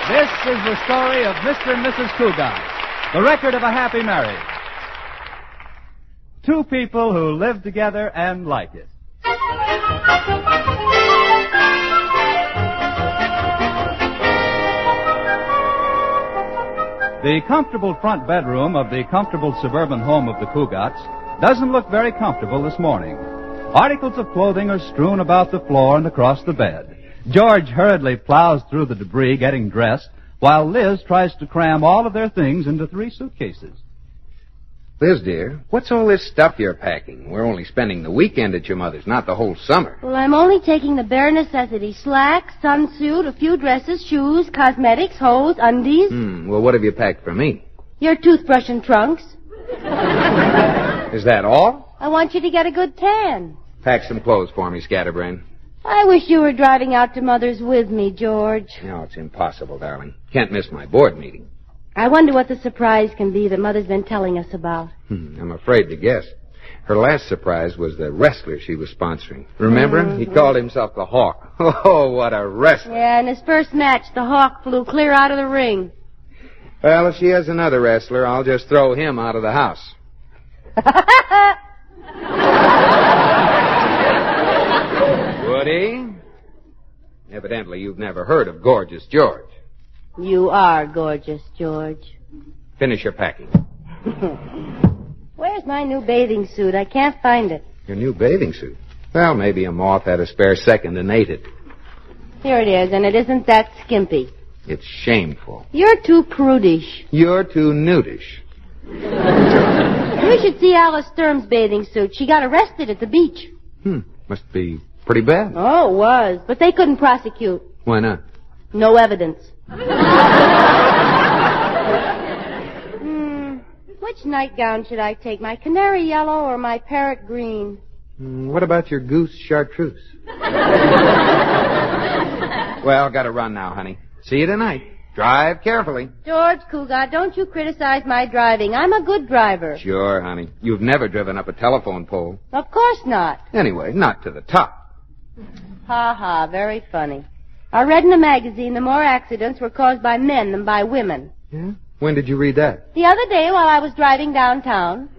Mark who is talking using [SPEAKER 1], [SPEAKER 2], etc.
[SPEAKER 1] This is the story of Mr. and Mrs. Cougat, the record of a happy marriage. Two people who live together and like it. The comfortable front bedroom of the comfortable suburban home of the Cougats doesn't look very comfortable this morning. Articles of clothing are strewn about the floor and across the bed. George hurriedly plows through the debris getting dressed, while Liz tries to cram all of their things into 3 suitcases.
[SPEAKER 2] Liz, dear, what's all this stuff you're packing? We're only spending the weekend at your mother's, not the whole summer.
[SPEAKER 3] Well, I'm only taking the bare necessities. Slacks, sunsuit, a few dresses, shoes, cosmetics, hose, undies.
[SPEAKER 2] Well, what have you packed for me?
[SPEAKER 3] Your toothbrush and trunks.
[SPEAKER 2] Is that all?
[SPEAKER 3] I want you to get a good tan.
[SPEAKER 2] Pack some clothes for me, Scatterbrain.
[SPEAKER 3] I wish you were driving out to Mother's with me, George.
[SPEAKER 2] No, it's impossible, darling. Can't miss my board meeting.
[SPEAKER 3] I wonder what the surprise can be that Mother's been telling us about.
[SPEAKER 2] I'm afraid to guess. Her last surprise was the wrestler she was sponsoring. Remember him? He called himself the Hawk. Oh, what a wrestler.
[SPEAKER 3] Yeah, in his first match, the Hawk flew clear out of the ring.
[SPEAKER 2] Well, if she has another wrestler, I'll just throw him out of the house. Woody? Evidently, you've never heard of Gorgeous George.
[SPEAKER 3] You are gorgeous, George.
[SPEAKER 2] Finish your packing.
[SPEAKER 3] Where's my new bathing suit? I can't find it.
[SPEAKER 2] Your new bathing suit? Well, maybe a moth had a spare second and ate it.
[SPEAKER 3] Here it is, and it isn't that skimpy.
[SPEAKER 2] It's shameful.
[SPEAKER 3] You're too prudish.
[SPEAKER 2] You're too nudish.
[SPEAKER 3] You should see Alice Sturm's bathing suit. She got arrested at the beach.
[SPEAKER 2] Must be pretty bad.
[SPEAKER 3] Oh, it was. But they couldn't prosecute.
[SPEAKER 2] Why not?
[SPEAKER 3] No evidence. Which nightgown should I take? My canary yellow or my parrot green?
[SPEAKER 2] What about your goose chartreuse? Well, gotta run now, honey. See you tonight. Drive carefully.
[SPEAKER 3] George Cougat, don't you criticize my driving. I'm a good driver.
[SPEAKER 2] Sure, honey. You've never driven up a telephone pole.
[SPEAKER 3] Of course not.
[SPEAKER 2] Anyway, not to the top.
[SPEAKER 3] Ha ha, very funny. I read in a magazine that more accidents were caused by men than by women.
[SPEAKER 2] Yeah? When did you read that?
[SPEAKER 3] The other day while I was driving downtown.